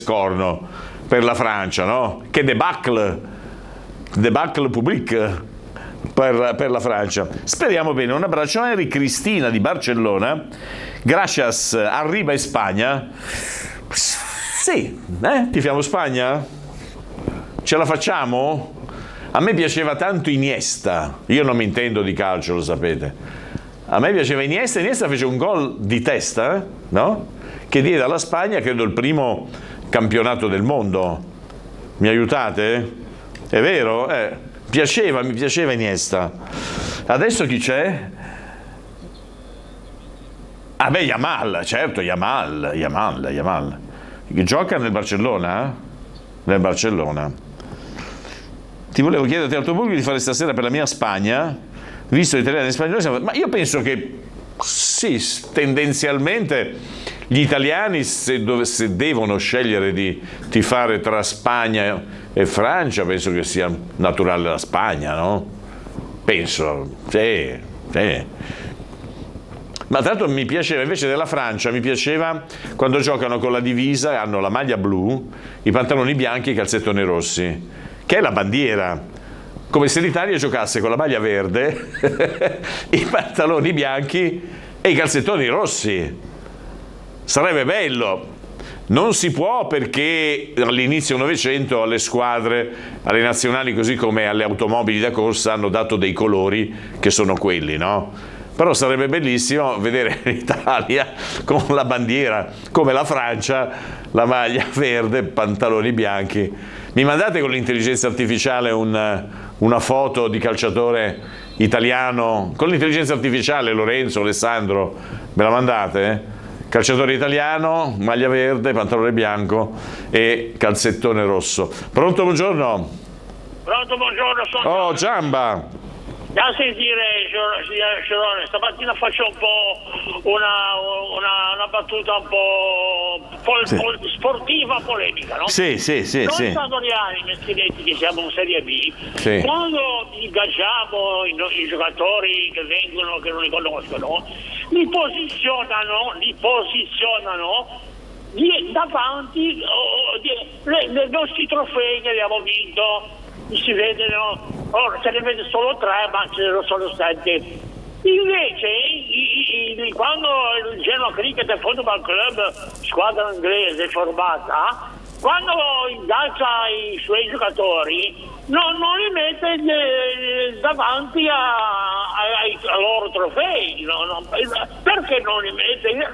scorno per la Francia, no? Che debacle public per la Francia. Speriamo bene. Un abbraccio a Henry Cristina di Barcellona. Gracias, arriba Spagna. Sì, tifiamo Spagna? Ce la facciamo? A me piaceva tanto Iniesta. Io non mi intendo di calcio, lo sapete. A me piaceva Iniesta. Iniesta fece un gol di testa, no? Che diede alla Spagna, credo, il primo campionato del mondo. Mi aiutate? È vero? Mi piaceva Iniesta. Adesso chi c'è? Ah beh, Yamal, certo, Yamal. Gioca nel Barcellona? Nel Barcellona. Ti volevo chiedere al tuo pubblico di fare stasera per la mia Spagna, visto l'italiano e spagnolo, ma io penso che sì, tendenzialmente gli italiani se devono scegliere di tifare tra Spagna e Francia, penso che sia naturale la Spagna, no? Penso, sì. Ma tra l'altro mi piaceva, invece della Francia, mi piaceva quando giocano con la divisa, hanno la maglia blu, i pantaloni bianchi e i calzettoni rossi, che è la bandiera. Come se l'Italia giocasse con la maglia verde, i pantaloni bianchi e i calzettoni rossi. Sarebbe bello. Non si può, perché all'inizio Novecento alle squadre, alle nazionali così come alle automobili da corsa, hanno dato dei colori che sono quelli, no? Però sarebbe bellissimo vedere l'Italia con la bandiera come la Francia, la maglia verde, pantaloni bianchi. Mi mandate con l'intelligenza artificiale una foto di calciatore italiano? Con l'intelligenza artificiale, Lorenzo, Alessandro, me la mandate? Calciatore italiano, maglia verde, pantalone bianco e calzettone rosso. Pronto, buongiorno? Pronto, buongiorno, sono... Oh, Giamba! Da sentire, Sciorone, stamattina faccio un po' una battuta un po' sportiva, polemica, no? Sì. Noi padoniani, mestieretti che siamo in Serie B, sì, quando ingaggiamo i giocatori che vengono, che non li conoscono, li posizionano davanti ai nostri trofei che abbiamo vinto. Si vedono, se ne vede solo 3, ma ce ne sono 7. Invece quando il Genoa Cricket Football Club, squadra inglese formata, quando ingaggia i suoi giocatori non li mette davanti ai loro trofei, perché non li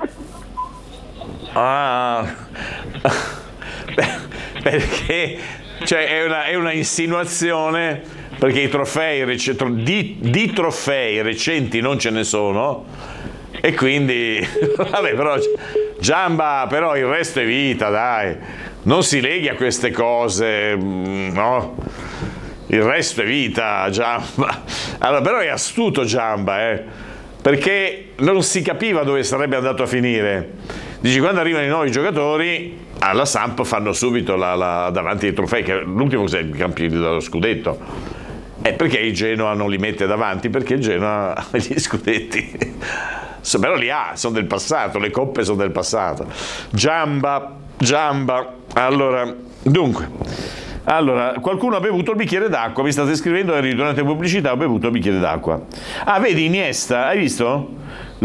mette? Perché è una insinuazione, perché i trofei di trofei recenti non ce ne sono, e quindi vabbè, però Giamba, però il resto è vita, dai, non si leghi a queste cose, no? Il resto è vita, Giamba. Allora, però è astuto Giamba, perché non si capiva dove sarebbe andato a finire. Dici, quando arrivano i nuovi giocatori, alla Samp fanno subito davanti ai trofei, che l'ultimo cos'è, i campi dello scudetto. Perché il Genoa non li mette davanti? Perché il Genoa ha gli scudetti. Però li ha, sono del passato, le coppe sono del passato. Giamba. Allora, qualcuno ha bevuto il bicchiere d'acqua, mi state scrivendo, durante la pubblicità ho bevuto il bicchiere d'acqua. Ah, vedi Iniesta, hai visto?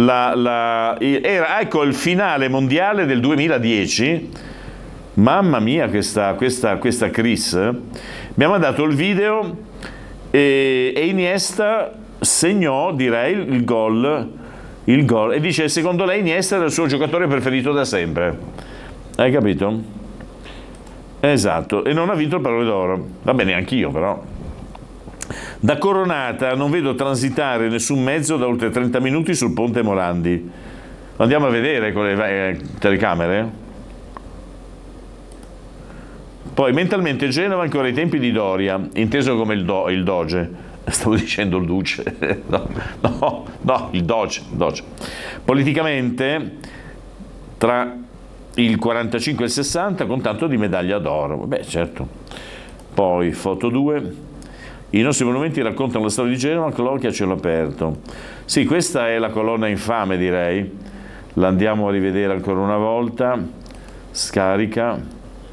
Ecco il finale mondiale del 2010. Mamma mia, questa Chris mi ha mandato il video e Iniesta segnò, direi, il gol, e dice secondo lei Iniesta era il suo giocatore preferito da sempre. Hai capito? Esatto, e non ha vinto il pallone d'oro. Va bene, anch'io però. Da Coronata non vedo transitare nessun mezzo da oltre 30 minuti sul ponte Morandi. Andiamo a vedere con le telecamere. Poi mentalmente Genova ancora ai tempi di Doria, inteso come il Doge. Stavo dicendo il Duce. No, il Doge. Politicamente tra il 45 e il 60 con tanto di medaglia d'oro. Beh, certo. Poi foto 2. I nostri monumenti raccontano la storia di Genova, colloqui a cielo aperto. Sì, questa è la colonna infame, direi. La andiamo a rivedere ancora una volta. Scarica.